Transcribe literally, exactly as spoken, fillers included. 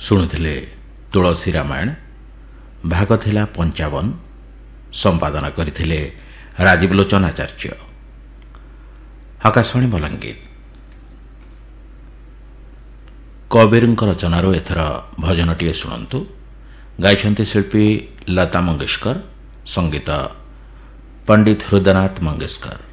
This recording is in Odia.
ଶୁଣୁଥିଲେ ତୁଳସୀ ରାମାୟଣ। ଭାଗ ଥିଲା ପଞ୍ଚାବନ। ସମ୍ପାଦନା କରିଥିଲେ ରାଜୀବ ଲୋଚନ ଆଚାର୍ଯ୍ୟ। ଆକାଶବାଣୀ ବଲାଙ୍ଗୀର। କବୀରଙ୍କ ରଚନାରୁ ଏଥର ଭଜନଟିଏ ଶୁଣନ୍ତୁ। ଗାଇଛନ୍ତି ଶିଳ୍ପୀ ଲତା ମଙ୍ଗେଶକର, ସଙ୍ଗୀତ ପଣ୍ଡିତ ହୃଦୟନାଥ ମଙ୍ଗେଶକର।